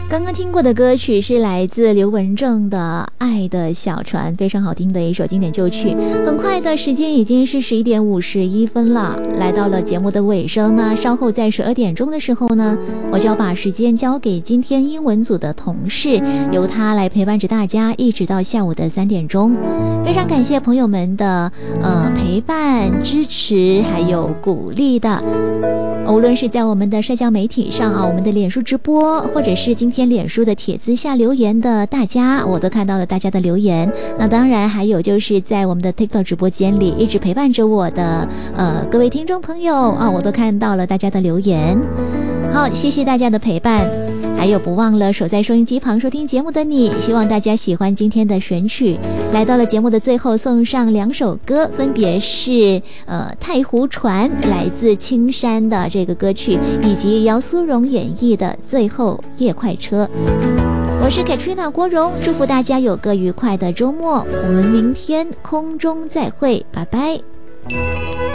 刚刚听过的歌曲是来自刘文正的《爱的小船》，非常好听的一首经典旧曲。很快的时间已经是11点51分了，来到了节目的尾声呢。稍后在12点钟的时候呢，我就要把时间交给今天英文组的同事，由他来陪伴着大家，一直到下午的3点钟。非常感谢朋友们的陪伴、支持还有鼓励的。无论是在我们的社交媒体上啊，我们的脸书直播，或者是今天脸书的帖子下留言的大家，我都看到了大家的留言。那当然还有就是在我们的 TikTok 直播间里一直陪伴着我的各位听众朋友啊，我都看到了大家的留言。好，谢谢大家的陪伴。还有不忘了守在收音机旁收听节目的你，希望大家喜欢今天的选曲。来到了节目的最后，送上2首歌，分别是太湖船来自青山的这个歌曲，以及姚苏蓉演绎的最后夜快车。我是 Katrina 郭荣，祝福大家有个愉快的周末，我们明天空中再会，拜拜。